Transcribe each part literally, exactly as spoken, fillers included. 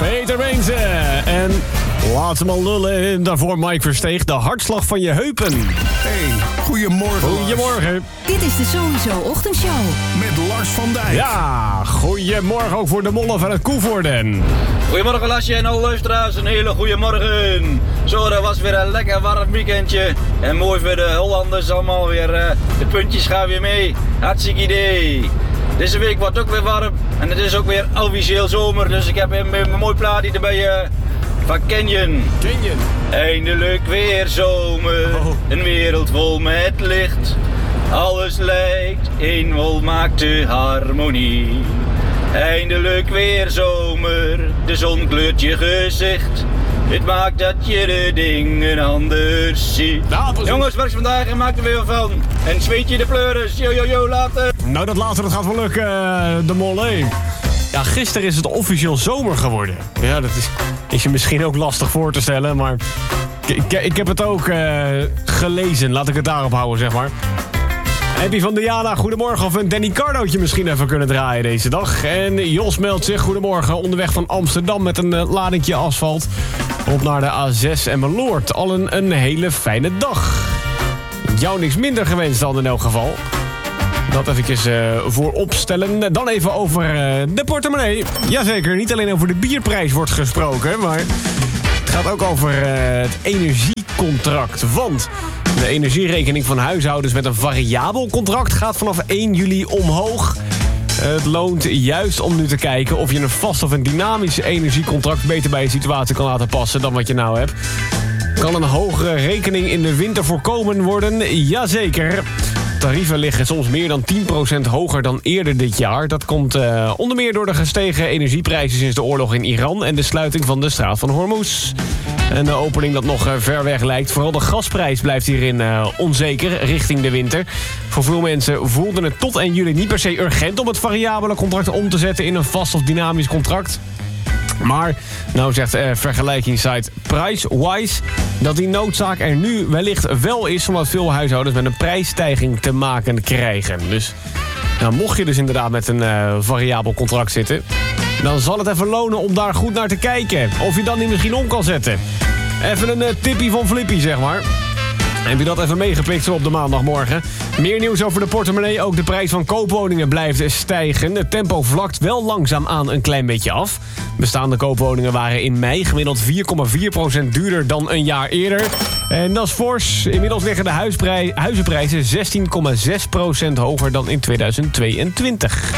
Peter Beense. En laat hem al lullen. En daarvoor Mike Versteeg, de hartslag van je heupen. Hey, goedemorgen. Goedemorgen. Dit is de Sowieso Ochtendshow. Met Lars van Dijk. Ja, goedemorgen ook voor de mollen van het Koevoorden. Goedemorgen Lasje en alle luisteraars, een hele goede morgen. Zo, dat was weer een lekker warm weekendje. En mooi voor de Hollanders allemaal weer. Uh, de puntjes gaan weer mee. Hartstikke idee. Deze week wordt ook weer warm. En het is ook weer officieel zomer. Dus ik heb een, een mooi plaatje erbij uh, van Canyon. Canyon. Eindelijk weer zomer. Oh. Een wereld vol met licht. Alles lijkt in volmaakte harmonie. Eindelijk weer zomer, de zon kleurt je gezicht. Het maakt dat je de dingen anders ziet. Nou, Jongens, werk vandaag en maak er weer van. En zweet je de pleuris, yo yo yo, later. Nou, dat later dat gaat wel lukken, de molle. Ja, gisteren is het officieel zomer geworden. Ja, dat is, is je misschien ook lastig voor te stellen, maar ik, ik heb het ook uh, gelezen. Laat ik het daarop houden, zeg maar. Heb je van Diana, goedemorgen, of een Danny Cardootje misschien even kunnen draaien deze dag? En Jos meldt zich, goedemorgen, onderweg van Amsterdam met een uh, ladingje asfalt op naar de A zes en Meloord. Al een, een hele fijne dag. Jou niks minder gewenst dan in elk geval. Dat eventjes uh, voorop stellen. Dan even over uh, de portemonnee. Jazeker, niet alleen over de bierprijs wordt gesproken, maar het gaat ook over uh, het energiecontract. Want de energierekening van huishoudens met een variabel contract gaat vanaf één juli omhoog. Het loont juist om nu te kijken of je een vast of een dynamisch energiecontract beter bij je situatie kan laten passen dan wat je nou hebt. Kan een hogere rekening in de winter voorkomen worden? Jazeker. Tarieven liggen soms meer dan tien procent hoger dan eerder dit jaar. Dat komt uh, onder meer door de gestegen energieprijzen sinds de oorlog in Iran en de sluiting van de straat van Hormuz. En de opening dat nog uh, ver weg lijkt. Vooral de gasprijs blijft hierin uh, onzeker richting de winter. Voor veel mensen voelden het tot één juli niet per se urgent om het variabele contract om te zetten in een vast of dynamisch contract. Maar, nou zegt uh, vergelijkingssite Pricewise dat die noodzaak er nu wellicht wel is, omdat veel huishoudens met een prijsstijging te maken krijgen. Dus nou, mocht je dus inderdaad met een uh, variabel contract zitten, dan zal het even lonen om daar goed naar te kijken. Of je dan niet misschien om kan zetten. Even een uh, tippie van Flippy, zeg maar. Heb je dat even meegepikt zo op de maandagmorgen? Meer nieuws over de portemonnee. Ook de prijs van koopwoningen blijft stijgen. Het tempo vlakt wel langzaam aan een klein beetje af. Bestaande koopwoningen waren in mei gemiddeld vier komma vier procent duurder dan een jaar eerder. En dat is fors. Inmiddels liggen de huisprij- huizenprijzen zestien komma zes procent hoger dan in tweeduizend tweeëntwintig.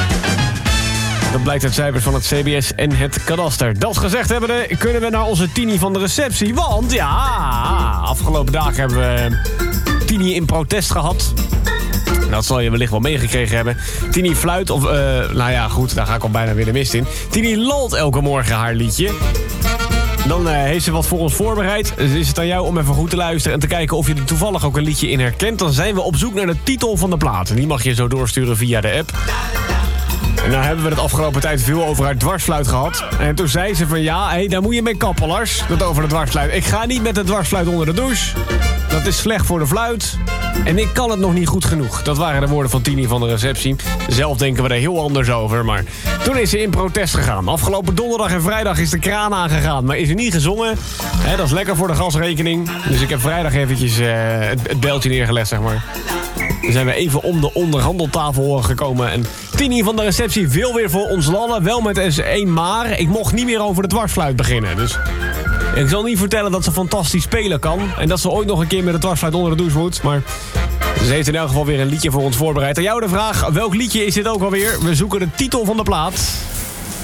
Dat blijkt uit cijfers van het C B S en het kadaster. Dat gezegd hebbende kunnen we naar onze Tini van de receptie. Want ja, afgelopen dagen hebben we Tini in protest gehad. Dat zal je wellicht wel meegekregen hebben. Tini fluit, of uh, nou ja goed, daar ga ik al bijna weer de mist in. Tini lalt elke morgen haar liedje. Dan uh, heeft ze wat voor ons voorbereid. Dus is het aan jou om even goed te luisteren en te kijken of je er toevallig ook een liedje in herkent. Dan zijn we op zoek naar de titel van de plaat. En die mag je zo doorsturen via de app. En nou hebben we het afgelopen tijd veel over haar dwarsfluit gehad. En toen zei ze van ja, hé, daar moet je mee kappen, Lars. Dat over de dwarsfluit. Ik ga niet met de dwarsfluit onder de douche. Dat is slecht voor de fluit. En ik kan het nog niet goed genoeg. Dat waren de woorden van Tini van de receptie. Zelf denken we er heel anders over. Maar toen is ze in protest gegaan. Afgelopen donderdag en vrijdag is de kraan aangegaan. Maar is er niet gezongen. He, dat is lekker voor de gasrekening. Dus ik heb vrijdag eventjes uh, het, het beltje neergelegd, zeg maar. Dan zijn we even om de onderhandeltafel gekomen. En Tini van de receptie wil weer voor ons lallen. Wel met eens één maar. Ik mocht niet meer over de dwarsfluit beginnen. Dus ik zal niet vertellen dat ze fantastisch spelen kan. En dat ze ooit nog een keer met de dwarsfluit onder de douche moet. Maar ze heeft in elk geval weer een liedje voor ons voorbereid. Aan jou de vraag, welk liedje is dit ook alweer? We zoeken de titel van de plaat.